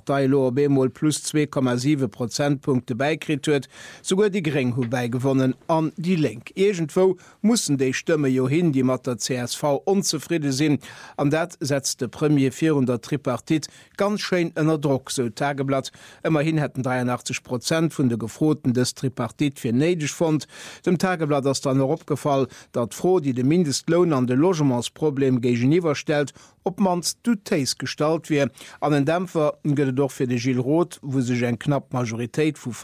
Partei LoB plus 2,7 Prozentpunkte beikrit huet, sogar die Greng hu beigewonnen an die Link. Irgendwo mussssen déi Stimme jo hin, die mat der CSV unzufriede sinn, an dat setzt de Premier 400 Tripartit ganz schön ënner Druck, so Tageblatt. Immerhin hätten 83% vun de Gefroten des Tripartit fir neidig fand. Dem Tageblatt ass dann opgefallen, dat Frau, die de Mindestlohn an de Logementsproblem gegeniwwer stellt, ob mans du teis stalt wie an den Dämpfer gëtt doch fir de Gilles Roth, wo sech eng knapp Majoritéit vu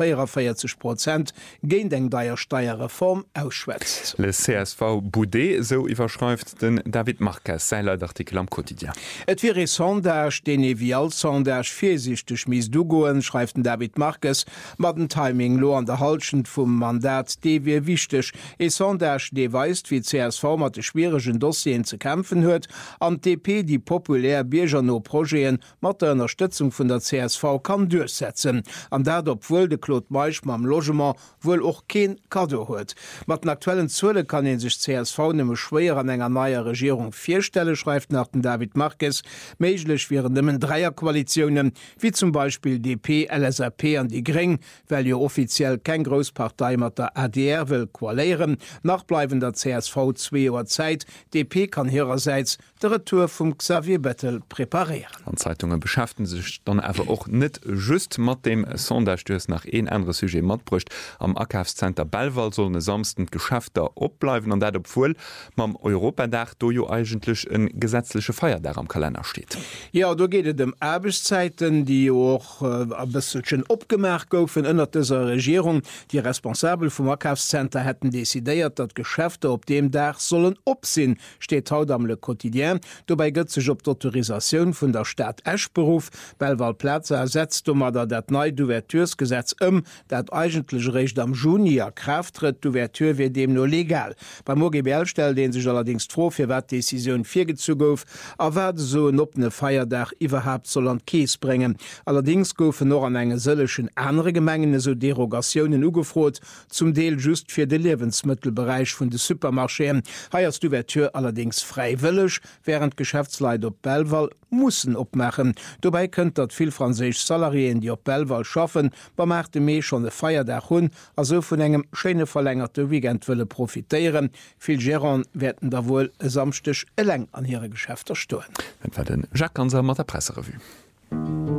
44% géint eng deier Steierreform ausschwätzt. Le CSV Boudé, so iwwerschreift den David Marquez sein Artikel am Quotidien. Et wie Sondage den e wie als Sondage firsichtech mies du goen, schreift den David Marquez, mat den Timing lo an der Halschen vum Mandat de wie wichtech. E Sondage de weist wie CSV mat de schwieregen Dossien ze kämpfen huet, an DP die populär Biergerno-Projeen mat der Unterstützung vun der CSV kann durchsetzen. An dat obwohl de Claude Meich mam Logement wohl och kein Kado huet. Mat den aktuellen Zule kann en sich CSV nimme schwer an enger neuer Regierung vierstelle, schreibt nach den David Marquez. Meiglech wären nimmen Dreierkoalitionen, wie zum Beispiel DP, LSAP an die Greng, weil jo offiziell kein Großpartei mat der ADR will koalieren. Nachbleiben der CSV 2 Uhr Zeit. DP kann ihrerseits der Retour vom Xavier Bettel präparieren. An Zeitungen beschafften sich dann aber auch nicht just mat dem Sonderstöß nach een andere Sujet matbrucht. Am Akafscenter Belval soll ne samsten Geschäfter opbleiben an dat obwohl mam Europadach do jo eigentlich een gesetzliche Feierdach am Kalender steht. Ja, da geht es um Arbeitszeiten, die auch ein bisschen abgemerkt goufen ënner dieser Regierung. Die Responsabel vom Akafscenter hätten dezidiert, dat Geschäfte op dem Dach sollen opsinn, steht haut am Le Quotidien. Dabei gëtt sech op d'Autorisaun vun der Stadt Eschberuf, Belval Plaze ersetzt mat dat neue D'Ouvertursgesetz dat eigentlich recht am Juni a Kraft tritt. D'Ouverture wie dem nur legal. Beim OGBL stellt den sich allerdings froh, fir wat Decision 4 zu gouf, awer so en opne Feierdach iwwerhaupt soll an Kies bringen. Allerdings goufen noch an enge sëllechen andere Gemengene so Derogationen ugefrot, zum Deel just fir de Lebensmittelbereich vun de Supermarcheen. Heiers d'Ouverture allerdings freiwillig, während Geschäftsleiter op Belval mussen opmachen. Dabei könnt dat viel franzisch Salarien, die op Belval schaffen, bemerkte me schon de Feierdach hun, also vun engem schene verlängerte Weekend wille profitieren. Viel Geron werden da wohl samstech eleng an ihre Geschäfte stoen. Den Jacques Anser mat der Presserevue.